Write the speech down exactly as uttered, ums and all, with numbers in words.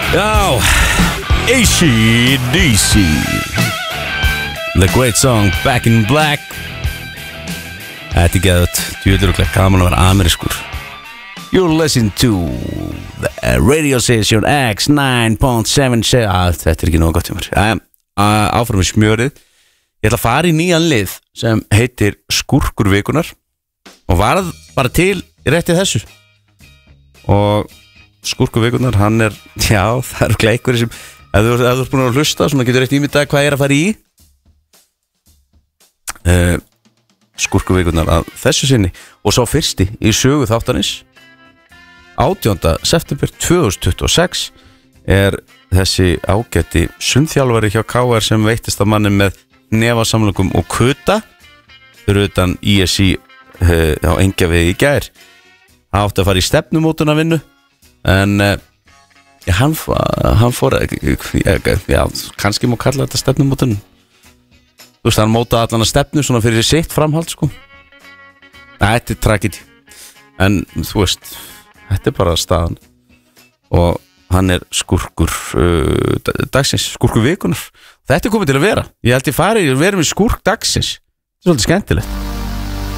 Já, A C D C, The Great Song, Back in Black. Þetta er geðut, djúðuruglega gaman að vera amerískur. You're listening to the radio station X nine point seven. ah, Þetta er ekki nóg gott hjá mér. Áfram með smjörið. Ég ætla að fara í nýjan lið sem heitir Skúrkur vikunnar og varð bara til rétti þessu. Og Skúrkur vikunnar, hann er, já, það eru gleikur sem, ef þú ert búin að hlusta, svona getur eitt ímyndað hvað ég er að fara í. Uh, Skúrkur vikunnar að þessu sinni og sá fyrsti í sögu þáttarins. átjánda september tvö þúsund tuttugu og sex er þessi ágæti sundþjálfari hjá K R sem veittist að manni með nefasamlöngum og kuta fyrir utan I S I uh, á Engjavegi í gær. Hann átti að fara í stefnumótuna vinnu en uh, já, hann, hann fór já, kannski má kalla þetta stefnumótun. Þú veist, hann mótaði allan að stefnu svona fyrir sitt framhald sko. Þetta er tragedi en þú veist, þetta er bara staðan og hann er skúrkur uh, dagsins, skúrkur vikunnar. Þetta er komið til að vera. Ég held ég fari, við erum í skúrk dagsins. Þetta er svolítið skemmtilegt.